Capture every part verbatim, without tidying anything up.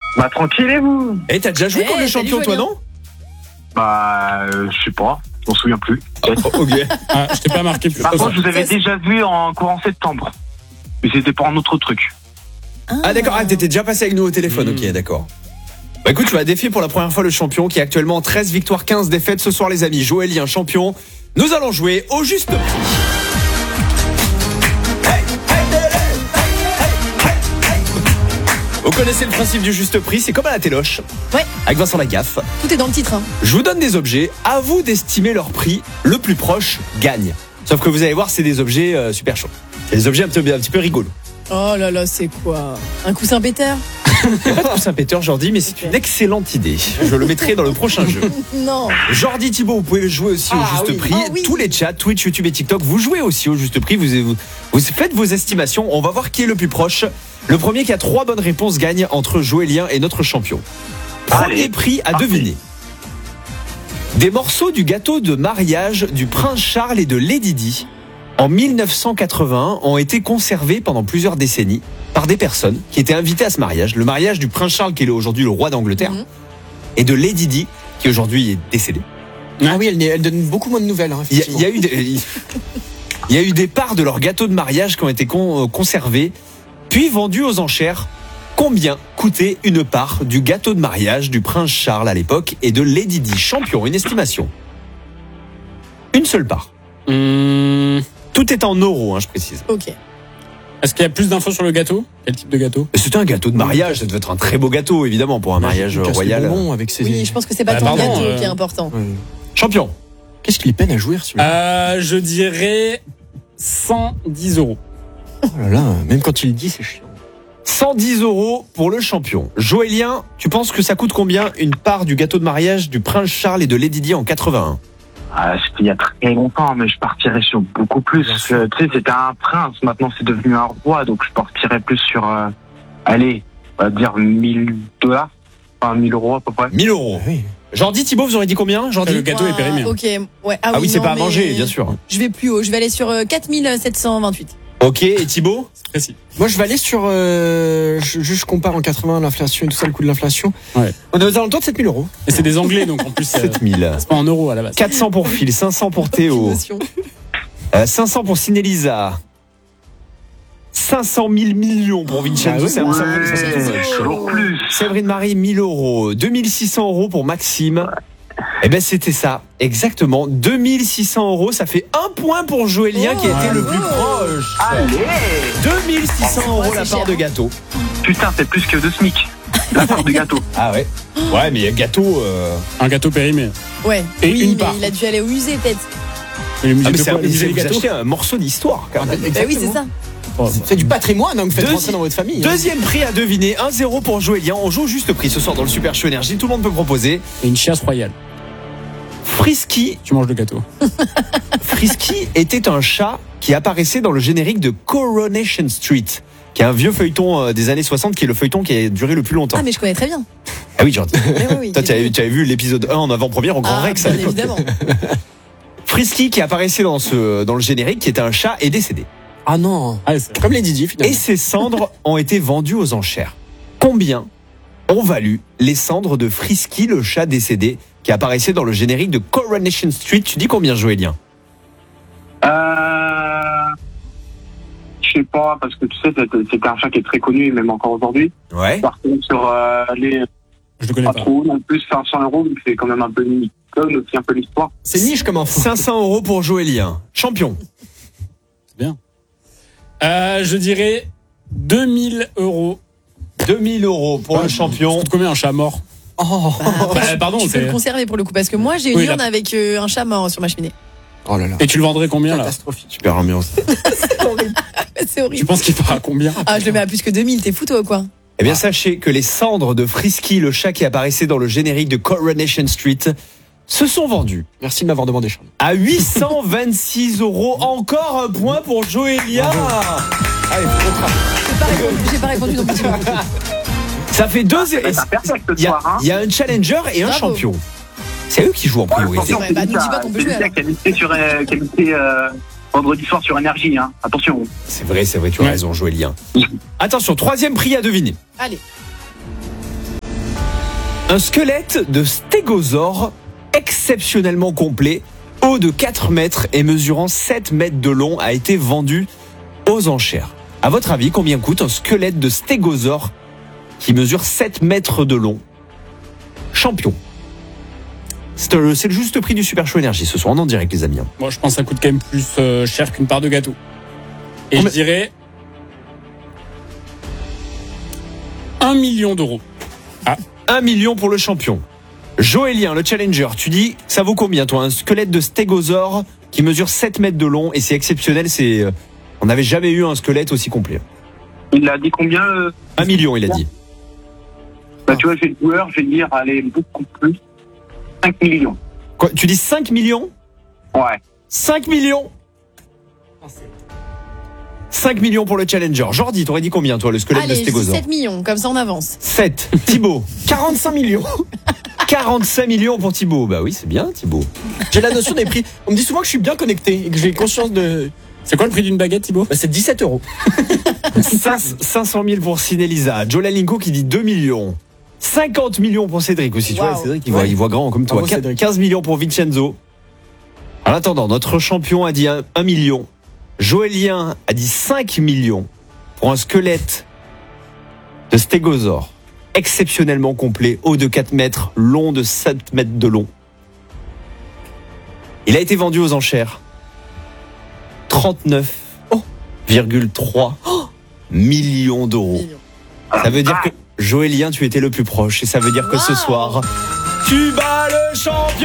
Bah tranquillez-vous. Eh, t'as déjà joué Eh, contre le salut, champion, toi, Julien. non? Bah euh, je sais pas, je m'en souviens plus. Oh, ok. Ah, je t'ai pas marqué plus. Par contre, je vous avais Ça, déjà vu en courant septembre. Mais c'était pour un autre truc. Ah d'accord, ah, t'étais déjà passé avec nous au téléphone, Mmh. ok, d'accord. Bah écoute, tu vas défier pour la première fois le champion qui est actuellement treize victoires, quinze défaites ce soir les amis. Joëlien, champion, nous allons jouer au juste prix. Hey, hey, hey, hey, hey, hey. Vous connaissez le principe du juste prix, c'est comme à la téloche. Ouais. Avec Vincent Lagaffe. Tout est dans le titre. Hein. Je vous donne des objets, à vous d'estimer leur prix, le plus proche gagne. Sauf que vous allez voir, c'est des objets euh, super chauds. C'est des objets un petit peu, un petit peu rigolos. Oh là là, c'est quoi? Un coussin péter? C'est pas de coussin péteur, Jordi, mais c'est Ok. une excellente idée. Je le mettrai dans le prochain jeu. Non. Jordi, Thibaut, vous pouvez jouer aussi au Ah, juste oui. prix. Ah, oui. Tous les chats, Twitch, YouTube et TikTok, vous jouez aussi au juste prix. Vous, vous, vous faites vos estimations. On va voir qui est le plus proche. Le premier qui a trois bonnes réponses gagne entre Joëlien et notre champion. Premier Allez, prix à parfait. deviner. Des morceaux du gâteau de mariage du prince Charles et de Lady Di en mille neuf cent quatre-vingt-un ont été conservés pendant plusieurs décennies par des personnes qui étaient invitées à ce mariage. Le mariage du prince Charles, qui est aujourd'hui le roi d'Angleterre, Mhm. et de Lady Di, qui aujourd'hui est décédée. Ah oui, elle, elle donne beaucoup moins de nouvelles. Hein, Il y, a- effectivement. il y a eu des, il y a eu des parts de leur gâteau de mariage qui ont été con- euh, conservées, puis vendues aux enchères. Combien coûtait une part du gâteau de mariage du prince Charles à l'époque et de Lady Di? Champion, une estimation. Une seule part. Hum, Tout est en euros, hein, je précise. Ok. Est-ce qu'il y a plus d'infos sur le gâteau? Quel type de gâteau? Mais c'était un gâteau de mariage, ça devait être un très beau gâteau, évidemment, pour un mariage Il casse les royal. bonbons avec ses... Oui, je pense que c'est pas Bah, ton pardon, gâteau euh, qui est important. Ouais. Champion, Qu'est-ce qu'il peine à jouer celui-là? Euh, je dirais cent dix euros. Oh là là, même quand il le dit, c'est chiant. cent dix euros pour le champion. Joëlien, tu penses que ça coûte combien une part du gâteau de mariage du prince Charles et de Lady Di en quatre-vingt-un? Ah, c'était il y a très longtemps, mais je partirais sur beaucoup plus. Bien Parce sûr. que, tu sais, c'était un prince, maintenant c'est devenu un roi, donc je partirais plus sur, euh, allez, on va dire mille dollars, enfin mille euros à peu près. mille euros. Ah oui. Jordi, Thibaut, vous aurez dit combien, Le Jordi? gâteau est périmé. Ok, ouais. Ah, Ah oui, c'est non, pas à mais manger, bien sûr. Je vais plus haut. Je vais aller sur euh, quatre mille sept cent vingt-huit. Ok, et Thibaut? C'est précis. Moi, je vais aller sur... Euh, je, je compare en quatre-vingts l'inflation et tout ça, le coût de l'inflation. Ouais. On est aux alentours de sept mille euros. Et c'est des Anglais, donc en plus, euh, sept mille. c'est pas en euros à la base. quatre cents pour Phil, cinq cents pour Théo, Émotion. euh, cinq cents pour Cinélisa, cinq cent mille millions pour Vincenzo. Ah oui, c'est un- c'est un- Ouais, c'est un- c'est un- toujours plus. Séverine Marie, mille euros. deux mille six cents euros pour Maxime. Eh ben, c'était ça. Exactement. deux mille six cents euros. Ça fait un point pour Joëlien qui a été le plus proche. Allez, deux mille six cents euros Ouais, la c'est part cher. de gâteau. putain, c'est plus que deux SMIC. La part du gâteau. Ah ouais. Ouais, mais il y a gâteau. euh, Un gâteau périmé. Ouais. Et oui, une mais part. il a dû aller au musée peut-être. Et le musée Ah, mais de c'est quoi un, Le musée vous des gâteaux. achetez un morceau d'histoire, quand même. Bah oui, c'est ça. Oh, bah. C'est du patrimoine, hein, que vous faites Deuxi- rentrer dans votre famille. hein. Deuxième prix à deviner, un zéro pour Joëlien. On joue au juste prix ce soir dans le Super Show Énergie. Tout le monde peut proposer. Et une chiasse royale. Frisky, Tu manges le gâteau. Frisky était un chat qui apparaissait dans le générique de Coronation Street, qui est un vieux feuilleton euh, des années soixante, qui est le feuilleton qui a duré le plus longtemps. Ah, mais je connais très bien. Ah oui, Jordi. Mais oui, oui, Toi, tu j'ai- avais, tu avais vu l'épisode un en avant-première au Grand Ah, Rex à bien l'époque. évidemment. Frisky, qui apparaissait dans, ce, dans le générique, qui était un chat, est décédé. Ah non. Ah, c'est- Comme les Didier, finalement. Et ses cendres ont été vendues aux enchères. Combien ont valu les cendres de Frisky, le chat décédé, qui apparaissait dans le générique de Coronation Street? Tu dis combien, Joëlien? Euh, je sais pas, parce que tu sais, c'était c'était un chat qui est très connu, même encore aujourd'hui. Ouais. Par contre, sur euh, les Je le connais pas pas. trop, non plus, cinq cents euros, donc c'est quand même un peu une icône, aussi un peu l'histoire. C'est niche comme info. cinq cents euros pour Joëlien. Champion. C'est bien. Euh, je dirais deux mille euros. deux mille euros pour le Ça champion. coûte combien un chat mort? Oh, Bah, après, Bah, tu- pardon, tu peux c'est- le conserver pour le coup, parce que moi j'ai une Oui, urne la- avec euh, un chat mort sur ma cheminée. oh là là. Et tu le vendrais combien là? Catastrophique. Super ambiance. C'est Tu horrible. penses qu'il part à combien? Ah, je le mets à plus que deux mille, t'es fou toi ou quoi? Eh bien, sachez que les cendres de Frisky, le chat qui apparaissait dans le générique de Coronation Street, se sont vendues Merci de m'avoir demandé, Charles. à huit cent vingt-six euros. Encore un point pour Joëlia. Allez, on travaille. J'ai pas répondu, j'ai pas répondu non plus. Ça fait deux. C'est pas perfect ce Il y, a- soir, hein. il y a un challenger et un Bravo. champion. C'est eux qui jouent en priorité. Attention, Ouais, c'est bah, nous Lucas, dis pas qu'on peut c'est jouer, Lucas alors. qui a lutté sur, euh, qui a lutté, euh, vendredi soir sur Énergie, hein. Attention. C'est vrai, c'est vrai, tu as Ouais. raison, Joëlien. Attention, troisième prix à deviner. Allez. Un squelette de stégosaure exceptionnellement complet, haut de quatre mètres et mesurant sept mètres de long, a été vendu aux enchères. À votre avis, combien coûte un squelette de stégosaure qui mesure sept mètres de long? Champion. C'est le, c'est le juste prix du Super Show Énergie ce soir, on est en direct les amis. Moi, je pense que ça coûte quand même plus euh, cher qu'une part de gâteau. Et Combien- je dirais un million d'euros. Un million pour le champion. Joëlien, le challenger, tu dis, ça vaut combien toi? Un squelette de stégosaure qui mesure sept mètres de long et c'est exceptionnel, c'est, euh, on n'avait jamais eu un squelette aussi complet. Il a dit combien euh, Un million, il a dit. bah, tu vois, j'ai le joueur, je vais dire, allez, beaucoup plus. cinq millions. Quoi, tu dis cinq millions? Ouais. cinq millions? cinq millions pour le challenger. Jordi, t'aurais dit combien toi, le squelette Allez, de je dis stégosaure? sept millions, comme ça on avance. sept. Thibaut. quarante-cinq millions. quarante-cinq millions pour Thibaut. Bah oui, c'est bien Thibaut. J'ai la notion des prix. On me dit souvent que je suis bien connecté et que j'ai conscience de. C'est quoi le prix d'une baguette, Thibaut? Bah, c'est dix-sept euros. cinq cent mille pour Sinelisa. Jola-Linko qui dit deux millions. cinquante millions pour Cédric aussi. Tu vois, Wow. Cédric, il voit, Ouais. il voit grand comme toi. Bravo, Cédric. quinze millions pour Vincenzo. En attendant, notre champion a dit un million. Joëlien a dit cinq millions pour un squelette de stégosaure exceptionnellement complet, haut de quatre mètres, long de sept mètres de long. Il a été vendu aux enchères trente-neuf virgule trois millions d'euros. Ça veut dire que Joëlien, tu étais le plus proche et ça veut dire que ce Wow. soir, tu bats le champion.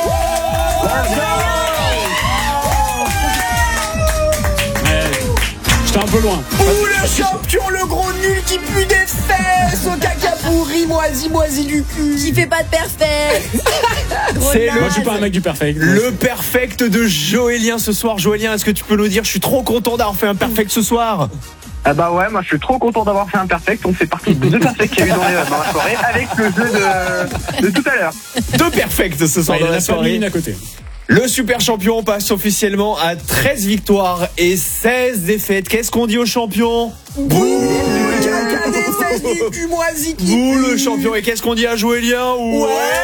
Ouais, j'étais un peu loin. Ou le champion, le gros nul qui pue des fesses, au caca pourri, moisi, moisi du cul. Qui fait pas de perfect. Gros C'est le- Moi, naze. je suis pas un mec du perfect. Le perfect de Joëlien ce soir. Joëlien, est-ce que tu peux nous dire, je suis trop content d'avoir fait un perfect ce soir. Ah bah ouais, moi je suis trop content d'avoir fait un perfect. On fait partie des deux perfects qu'il y a eu dans, les- dans la soirée avec le jeu de, de tout à l'heure. Deux perfects ce soir Ouais, il dans en la a pas mis soirée. une à côté. Le super champion passe officiellement à treize victoires et seize défaites. Qu'est-ce qu'on dit au champion? Bouh, le caca des fesses du cul moisi qui Vous pue. le champion. Et qu'est-ce qu'on dit à Joëlien? Ouais.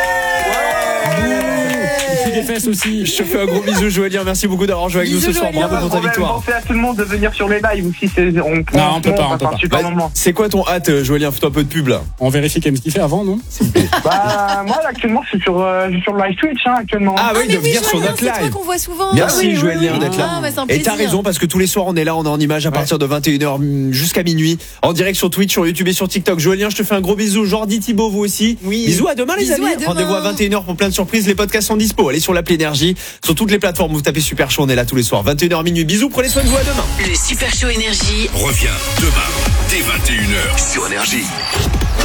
Il fait des fesses aussi. Je te fais un gros bisou Joëlien. Merci beaucoup d'avoir joué avec nous Bisous, ce soir. Joëlien. Bravo pour ta Problème, victoire. pensez à tout le monde de venir sur les lives aussi. C'est, on, Non, on peut pas, on passe peut un pas. super Bah, moment. c'est quoi ton hâte, Joëlien? Fais-toi un peu de pub là. On vérifie quand même ce qu'il fait avant, non? Bah, moi là, actuellement, je suis sur, euh, je suis sur le live Twitch hein, actuellement. Ah oui, mais de venir sur Joëlien, notre c'est toi live. qu'on voit souvent. Merci Ah oui, oui, Joëlien oui. d'être là. Ah, bah, c'est un Et t'as plaisir. raison parce que tous les soirs on est là, on est en image à partir de vingt et une heures jusqu'à minuit, en direct sur Twitch, sur YouTube et sur TikTok. Joëlien, je te fais un gros bisou. Jordi, Thibaut, vous aussi. Oui. Bisous, à demain les Bisous, amis. à demain. Rendez-vous à vingt et une heures pour plein de surprises. Les podcasts sont dispo. Allez sur l'appli Énergie, sur toutes les plateformes. Vous tapez Super Show, on est là tous les soirs. vingt et une heures minuit. Bisous, prenez soin de vous, à demain. Le Super Show Énergie. Revient demain dès vingt et une heures sur Énergie.